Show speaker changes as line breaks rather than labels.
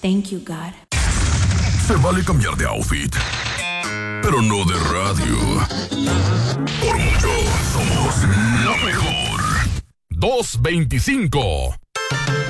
Thank you, God.
Se vale cambiar de outfit, pero no de radio. Por mucho, somos la mejor. 225.